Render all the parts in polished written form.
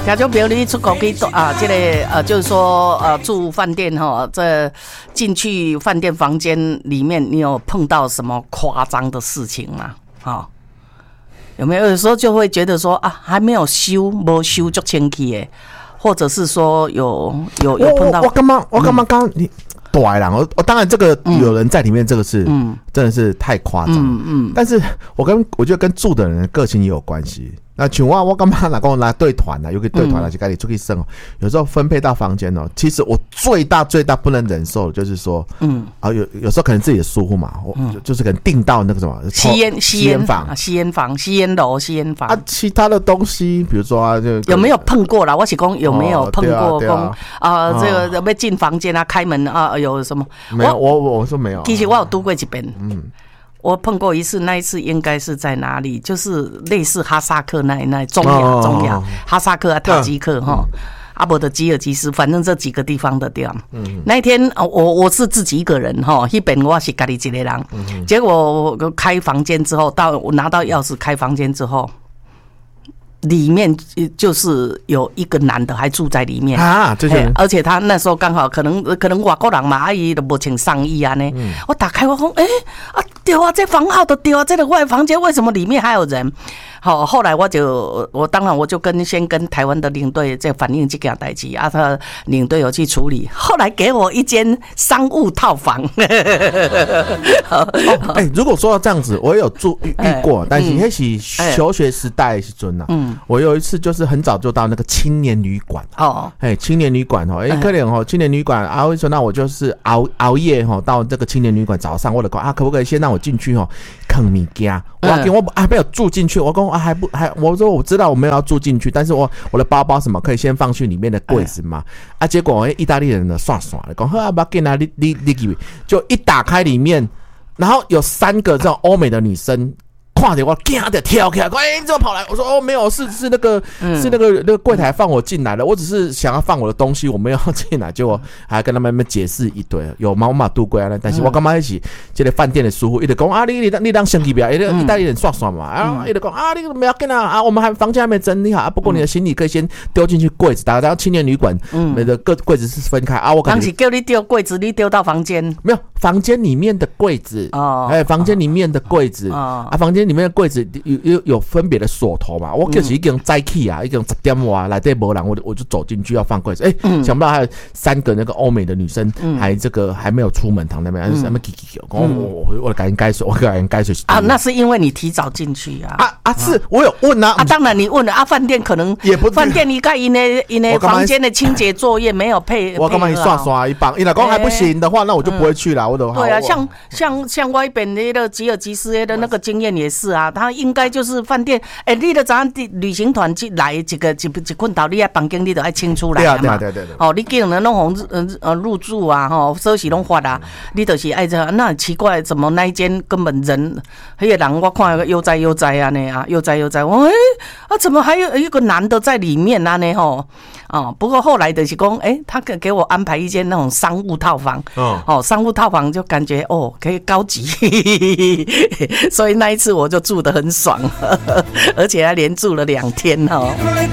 听众朋友，你出国去这个就是说住饭店哈，这进去饭店房间里面，你有碰到什么夸张的事情吗？哈，有没有？有时候就会觉得说啊，还没有修，没修就清气的，或者是说有碰到。我刚刚你。对啦，我当然这个有人在里面，这个是真的是太夸张。但是我觉得跟住的人的个性也有关系。那像我干嘛讲来对团啊，有个对团啊，就跟你出去生哦。有时候分配到房间哦，其实我最大不能忍受的就是说，有时候可能自己的疏忽嘛，就是可能订到那个什么吸烟房、 吸烟楼、吸烟房啊，其他的东西，比如说啊，就有没有碰过啦？我是讲有没有碰过？这个要进房间啊，开门啊，有什么？ 没有，我说没有。 其实我有读过一遍，我碰过一次，那一次应该是在哪里？就是类似哈萨克那中亚哈萨克啊、塔吉克哈，阿伯的吉尔吉斯，反正这几个地方的地方。那一天我是自己一个人哈，那边我是家里一个人。结果我开房间之后，我拿到钥匙开房间之后。里面就是有一个男的还住在里面啊， 而且他那时候刚好可能外国人嘛，阿姨都没穿上衣啊呢。我打开我说，对啊，这房号都对啊，这个外房间为什么里面还有人？好，后来我当然我就先跟台湾的领队在反映这件代志啊，他领队有去处理，后来给我一间商务套房。 如果说到这样子，我也有遇过，但是那是求学时代的时阵啊。我有一次就是很早就到那个青年旅馆青年旅馆可能青年旅馆啊，我说那我就是熬夜到这个青年旅馆，早上我就讲可不可以先让我进去啃物件？我还没有住进去，我讲我说我知道我没有要住进去，但是我的包包什么可以先放去里面的柜子嘛？结果意大利人呢耍的讲，好不要紧啊，你就一打开里面，然后有3个这种欧美的女生。看着我吓得跳起来，你怎么跑来？我说没有，是那个柜台放我进来了，我只是想要放我的东西，我没有进来，结果还跟他们解释一堆，有毛马渡过来了，但是我干嘛一起这个饭店的疏忽，一直讲你当相机不要，意大利人耍嘛，一直讲你不要紧啊，我们房间还没整理好，不过你的行李可以先丢进去柜子，大家青年旅馆的各柜子是分开啊，我当时叫你丢柜子，你丢到房间没有？房间里面的柜子房间里面的柜子房间里面的柜子有分别的锁头嘛？我就是已经载起啊，已经10点哇，来对没人，我就走进去要放柜子。想不到还有3个那个欧美的女生，还没有出门躺那边，还是什么我赶紧该水，啊， 那是因为你提早进去啊。 是我有问啊， 当然你问了啊，饭店可能也不，饭店你看因为房间的清洁作业没有配合， 我干嘛一刷一帮？因为讲还不行的话，那我就不会去了。 对啊，像我一边那个吉尔吉斯的那个经验也是啊，他应该就是饭店，你的早上旅行团来一困头，你在房间你都要清出来嘛。对。你既然弄入住啊，收拾弄发啊，你就是爱这，那很奇怪，怎么那一间根本人，那个人我看悠哉啊呢啊，悠哉，我怎么还有一个男的在里面啊呢不过后来就是说，他给我安排一间那种商务套房，商务套房就感觉可以高级，所以那一次我就住得很爽，而且还连住了2天好，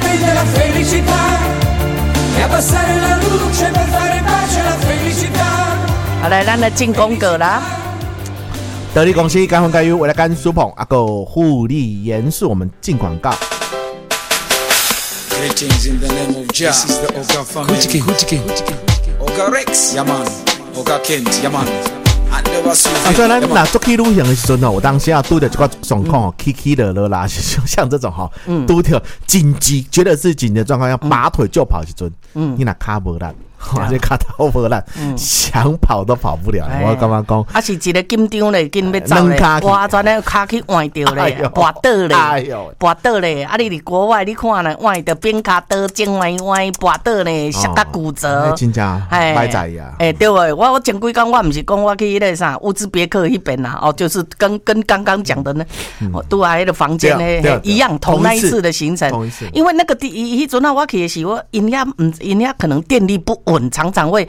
来，咱来进广告啦。 得力公司干粉干油，为了干苏捧够护理严肃，我们进广告。 Greetings in the name of Jah. This is the Oga family. Oga Rex, Yaman. Oga Kent, Yaman. 所以咱那做去旅行的时阵我当时拄到这个状况起落落啦，像这种拄到紧急觉得是紧急的状况，要拔腿就跑的时阵，你那卡无力。这卡头无力，想跑都跑不了。我干嘛讲？ 是一个紧张嘞，紧要走嘞，哇！全那卡去换掉嘞，滑倒嘞，滑倒嘞。你伫国外你看嘞，换到边卡倒，前歪滑倒嘞，摔到骨折。 真正歹在呀。 对诶，我前几天我不是讲我去那啥乌兹别克那边啦，就是跟刚刚讲的呢，都在那个房间呢一样，同那一次的行程。因为那个迄阵我去的时候，因遐可能电力不稳，常常会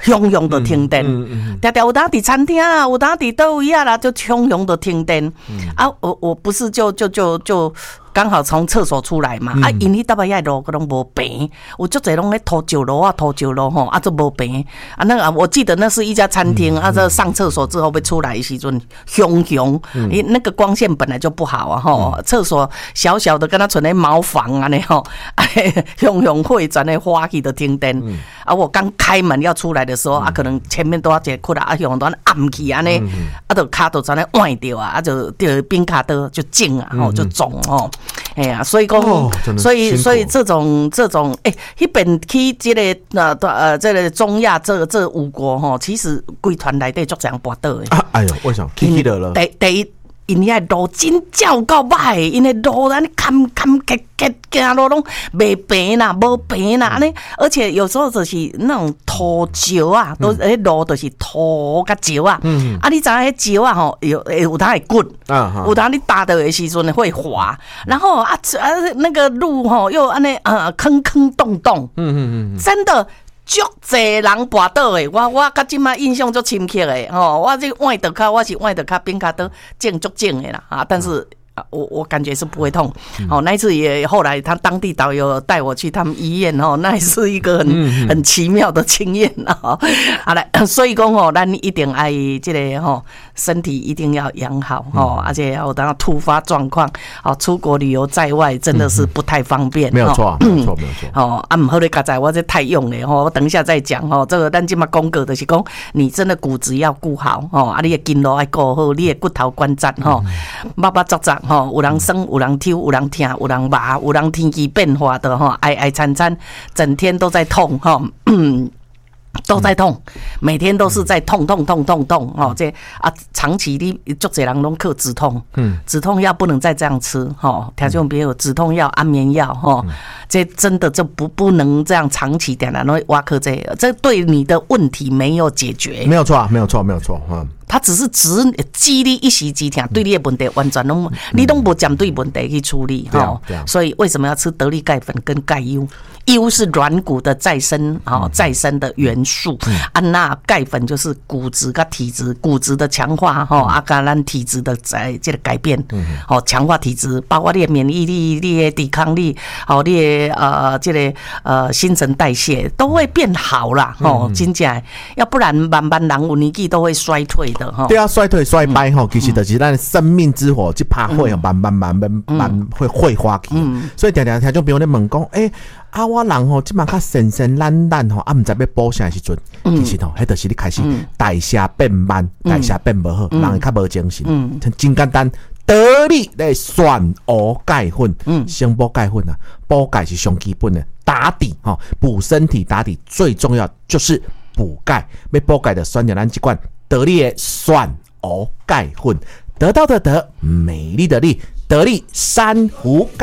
汹涌的停电，常常有当伫餐厅啦，有当伫倒位啊啦，就汹涌的停电。我不是就刚好从厕所出来嘛，因迄搭摆遐路拢无平，有足侪拢咧涂石路吼，就无平。那个我记得那是一家餐厅，这上厕所之后被出来的时阵，汹，那个光线本来就不好啊吼，厕所小小的，跟它存在茅房啊呢吼，汹会转来花起的停电。我刚开门要出来的时候，可能前面都要一个窟窿，汹都暗起安尼，就骹都转来歪掉啊，就冰卡都就肿啊，就肿哦。哎呀，所以讲，所以这种，迄边去这个中亚这5国吼，其实规团内底足常跋倒的。 哎呦，为什么？起了。 第一。因遐路真照够歹，因迄路咱坎行路拢袂平啦，无平啦安尼，而且有时候就是那种土石啊，都迄路就是土甲石啊。你知影迄石啊吼，有它会滚，有当你打的时阵会滑，然后那个路吼又安尼坑洞，真的。足侪人跋倒诶，我到即马印象足深刻诶，我这歪倒脚，我是歪倒脚，边脚倒肿足肿诶啦，但是。我感觉是不会痛。那一次也后来他当地导游带我去他们医院那也是一个很奇妙的经验好来，所以讲咱一定爱这个身体一定要养好而且要当突发状况出国旅游在外真的是不太方便。 没有错，没有错。 不好咧，刚才我这太用了我等一下再讲这个咱今嘛讲过就是讲你真的骨质要顾好你的筋络要顾好，你的骨头关节巴杂有人酸，有人抽，有人痛，有人麻，有人天气变化的哀惨，整天都在痛都在痛，每天都是在痛这长期你足侪人拢靠止痛，止痛药不能再这样吃听众朋友，止痛药、安眠药这真的就不能这样长期点了，挖科这对你的问题没有解决。 没有错。 它只是激励一时之痛，对你的问题完全你都不针对问题去处理所以为什么要吃得力钙粉跟钙优？优是软骨的再生的元素那钙粉就是骨质跟体质，骨质的强化跟咱体质的这个改变强化体质，包括你的免疫力、你的抵抗力你的这个新陈代谢都会变好啦真正要不然慢慢人有年纪都会衰退的对啊，衰退衰败其实就是咱生命之火这把火慢慢会挥发去所以常常听众朋友在问讲我人即马较神懒唔知要补啥时阵其实迄就是你开始代谢变慢代谢变无好人会较无精神真简单得力来选乌钙粉先补钙粉补钙是上基本的打底补身体打底最重要就是补钙要补钙的选择咱这款得力的选乌钙粉得到的得美丽的丽得力珊瑚钙